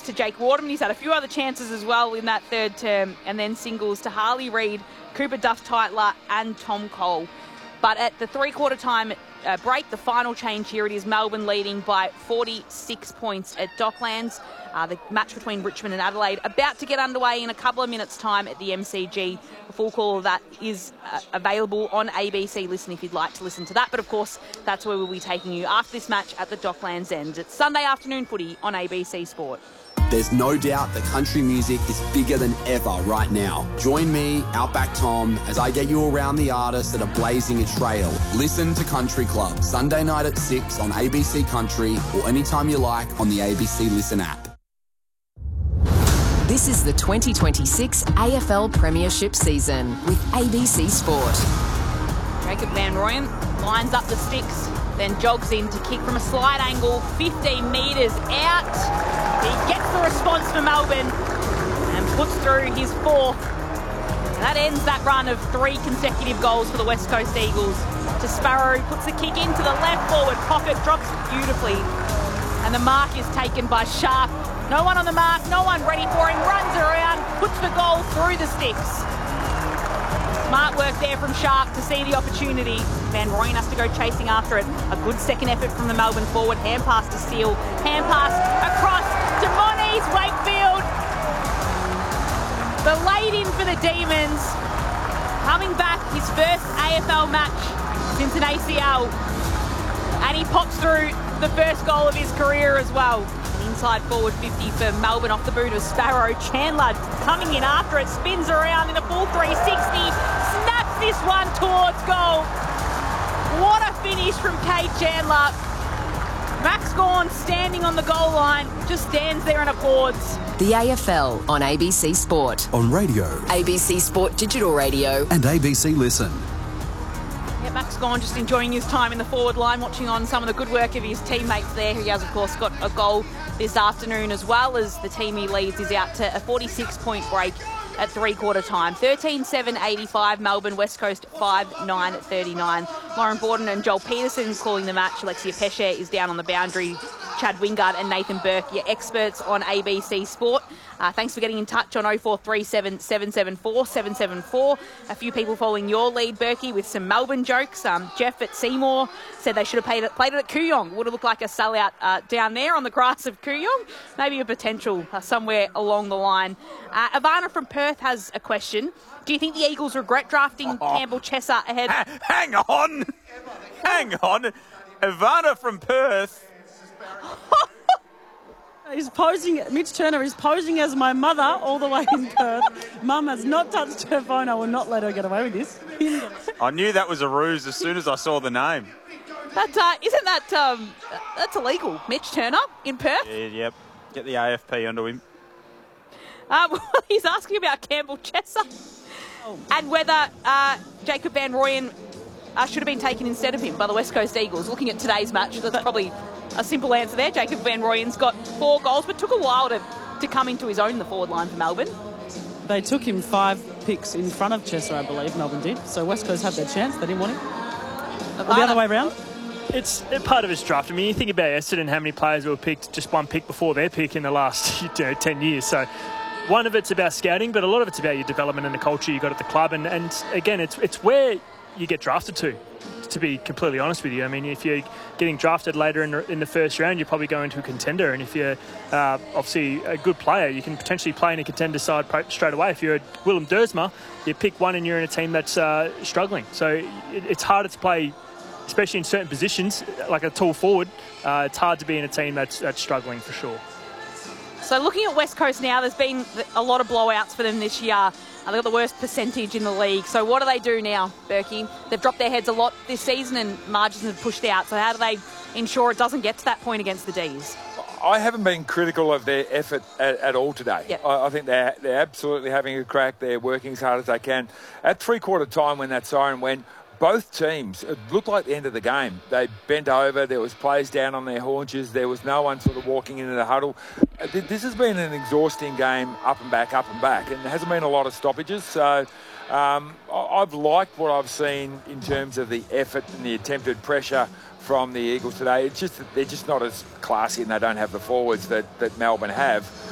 to Jake Waterman. He's had a few other chances as well in that third term, and then singles to Harley Reid, Cooper Duff-Tytler and Tom Cole. But at the three-quarter time break, the final change here, it is Melbourne leading by 46 points at Docklands. The match between Richmond and Adelaide about to get underway in a couple of minutes' time at the MCG. The full call of that is available on ABC Listen if you'd like to listen to that. But, of course, that's where we'll be taking you after this match at the Docklands End. It's Sunday afternoon footy on ABC Sport. There's no doubt that country music is bigger than ever right now. Join me, Outback Tom, as I get you around the artists that are blazing a trail. Listen to Country Club, Sunday night at 6 on ABC Country or anytime you like on the ABC Listen app. This is the 2026 AFL Premiership season with ABC Sport. Jacob Van Rooyen lines up the sticks, then jogs in to kick from a slight angle, 15 metres out. He gets the response for Melbourne and puts through his fourth. That ends that run of 3 consecutive goals for the West Coast Eagles. To Sparrow, puts the kick into the left forward pocket, drops it beautifully. And the mark is taken by Sharp. No one on the mark, no one ready for him, runs around, puts the goal through the sticks. Smart work there from Sharp to see the opportunity. Van Rooyen has to go chasing after it. A good second effort from the Melbourne forward. Hand pass to Steele. Hand pass across to Moniz Wakefield. The laid in for the Demons. Coming back, his first AFL match since an ACL. And he pops through the first goal of his career as well. Inside forward 50 for Melbourne off the boot of Sparrow. Chandler coming in after it, spins around in a full 360, snaps this one towards goal. What a finish from Kade Chandler. Max Gawn standing on the goal line, just stands there and applauds. The AFL on ABC Sport. On radio, ABC Sport Digital Radio. and ABC Listen. Yeah, Max Gawn just enjoying his time in the forward line, watching on some of the good work of his teammates there. He has, of course, got a goal this afternoon, as well as the team he leads is out to a 46-point break at three-quarter time. 13-7-85, Melbourne, West Coast 5-9-39. Lauren Borden and Joel Peterson calling the match. Alexia Pesce is down on the boundary. Chad Wingard and Nathan Burke, your experts on ABC Sport. Thanks for getting in touch on 0437 774 774. A few people following your lead, Berkey, with some Melbourne jokes. Jeff at Seymour said they should have played it at Kooyong. Would have looked like a sellout down there on the grass of Kooyong. Maybe a potential somewhere along the line. Ivana from Perth has a question. Do you think the Eagles regret drafting Campbell Chesser ahead? Hang on. Ivana from Perth. He's posing, Mitch Turner is posing as my mother all the way in Perth. Mum has not touched her phone. I will not let her get away with this. I knew that was a ruse as soon as I saw the name. Isn't that that's illegal? Mitch Turner in Perth? Yeah, yep. Get the AFP onto him. He's asking about Campbell Chesser and whether Jacob Van Rooyen should have been taken instead of him by the West Coast Eagles. Looking at today's match, that's probably a simple answer there. Jacob Van Rooyen's got 4 goals, but took a while to come into his own in the forward line for Melbourne. They took him 5 picks in front of Chesser, I believe, Melbourne did. So West Coast had their chance. They didn't want him. Or the other way around? It's part of his draft. I mean, you think about Essendon, how many players were picked just 1 pick before their pick in the last 10 years. So one of it's about scouting, but a lot of it's about your development and the culture you got at the club. And again, it's where you get drafted to be completely honest with you. I mean, if you're getting drafted later in the first round, you're probably going to a contender. And if you're obviously a good player, you can potentially play in a contender side straight away. If you're Willem Dersma, you pick one and you're in a team that's struggling. So it's harder to play, especially in certain positions, like a tall forward. It's hard to be in a team that's struggling for sure. So looking at West Coast now, there's been a lot of blowouts for them this year. They've got the worst percentage in the league. So what do they do now, Berkey? They've dropped their heads a lot this season and margins have pushed out. So how do they ensure it doesn't get to that point against the D's? I haven't been critical of their effort at all today. Yep. I think they're absolutely having a crack. They're working as hard as they can. At three-quarter time when that siren went, both teams, it looked like the end of the game. They bent over, there was players down on their haunches, there was no one sort of walking into the huddle. This has been an exhausting game, up and back, and there hasn't been a lot of stoppages. So I've liked what I've seen in terms of the effort and the attempted pressure from the Eagles today. It's just that they're just not as classy and they don't have the forwards that Melbourne have.